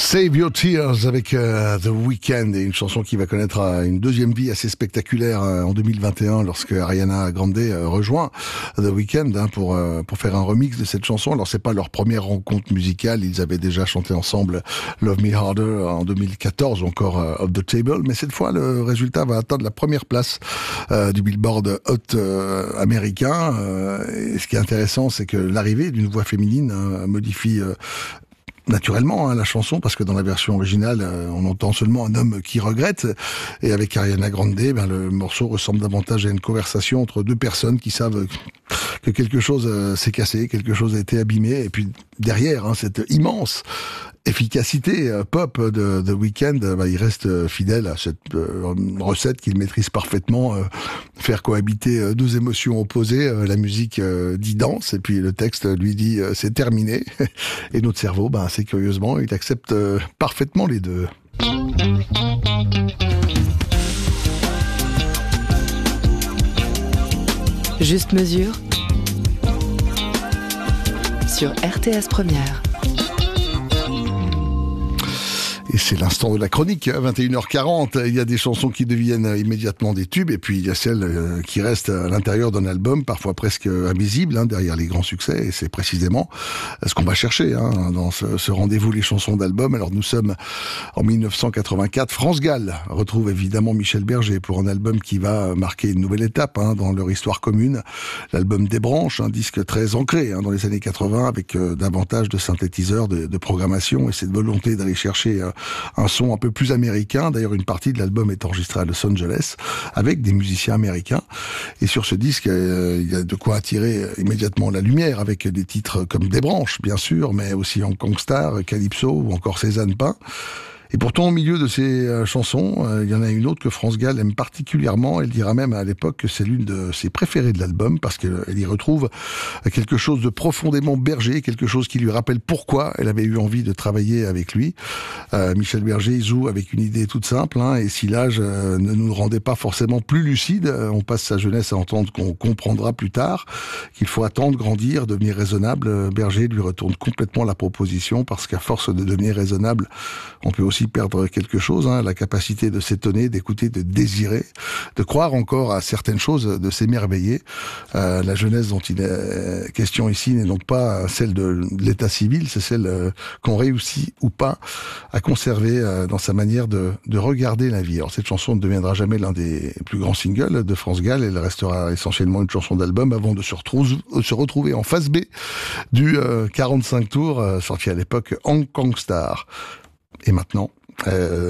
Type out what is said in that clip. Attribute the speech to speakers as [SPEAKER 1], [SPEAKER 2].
[SPEAKER 1] Save Your Tears avec The Weeknd, et une chanson qui va connaître une deuxième vie assez spectaculaire en 2021 lorsque Ariana Grande rejoint The Weeknd pour faire un remix de cette chanson. Alors c'est pas leur première rencontre musicale, ils avaient déjà chanté ensemble Love Me Harder en 2014 ou encore Off the Table, mais cette fois le résultat va atteindre la première place du Billboard Hot américain. Et ce qui est intéressant, c'est que l'arrivée d'une voix féminine modifie naturellement la chanson, parce que dans la version originale on entend seulement un homme qui regrette, et avec Ariana Grande le morceau ressemble davantage à une conversation entre deux personnes qui savent que quelque chose s'est cassé, quelque chose a été abîmé, et puis derrière cette immense efficacité pop de The Weeknd, il reste fidèle à cette recette qu'il maîtrise parfaitement, faire cohabiter deux émotions opposées, la musique dit danse et puis le texte lui dit c'est terminé, et notre cerveau, assez curieusement, il accepte parfaitement les deux.
[SPEAKER 2] Juste mesure sur RTS Première.
[SPEAKER 1] Et c'est l'instant de la chronique, 21h40. Il y a des chansons qui deviennent immédiatement des tubes, et puis il y a celles qui restent à l'intérieur d'un album, parfois presque invisibles, derrière les grands succès. Et c'est précisément ce qu'on va chercher dans ce rendez-vous, les chansons d'album. Alors nous sommes en 1984. France Gall retrouve évidemment Michel Berger pour un album qui va marquer une nouvelle étape dans leur histoire commune. L'album Des Branches, un disque très ancré dans les années 80, avec davantage de synthétiseurs, de programmation, et cette volonté d'aller chercher un son un peu plus américain. D'ailleurs, une partie de l'album est enregistrée à Los Angeles avec des musiciens américains. Et sur ce disque, il y a de quoi attirer immédiatement la lumière, avec des titres comme Des Branches, bien sûr, mais aussi Hong Kong Star, Calypso ou encore Cézanne Pain. Et pourtant, au milieu de ces chansons, il y en a une autre que France Gall aime particulièrement. Elle dira même à l'époque que c'est l'une de ses préférées de l'album, parce qu'elle y retrouve quelque chose de profondément Berger, quelque chose qui lui rappelle pourquoi elle avait eu envie de travailler avec lui. Michel Berger joue avec une idée toute simple, et si l'âge ne nous rendait pas forcément plus lucides, on passe sa jeunesse à entendre qu'on comprendra plus tard qu'il faut attendre, grandir, devenir raisonnable. Berger lui retourne complètement la proposition, parce qu'à force de devenir raisonnable, on peut aussi perdre quelque chose, la capacité de s'étonner, d'écouter, de désirer, de croire encore à certaines choses, de s'émerveiller. La jeunesse dont il est question ici n'est donc pas celle de l'état civil, c'est celle qu'on réussit ou pas à conserver dans sa manière de regarder la vie. Alors cette chanson ne deviendra jamais l'un des plus grands singles de France Gall, elle restera essentiellement une chanson d'album avant de se retrouver en phase B du 45 tours, sorti à l'époque Hong Kong Star. Et maintenant,